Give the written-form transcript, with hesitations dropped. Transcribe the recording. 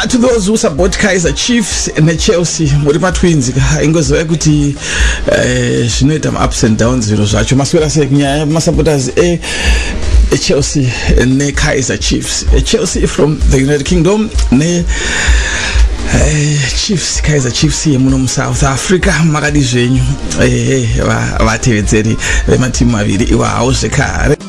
To those who support Kaizer Chiefs and Chelsea, Moripa Twins, ingozo ekuti zvinoita ups and downs zviro zvacho maswera sekunyaya masupporters Chelsea ne Kaizer Chiefs. Chelsea from the United Kingdom ne Chiefs, Kaizer Chiefs yemuno mu South Africa makadi zvenyu vatevedzeri vematimu maviri iwawo zvekare.